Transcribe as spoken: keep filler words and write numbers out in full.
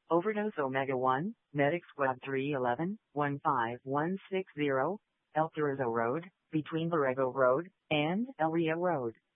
Overdose Omega one, Medic Squad three eleven, one five one six zero, El Turazo Road, between Borrego Road and El Rio Road.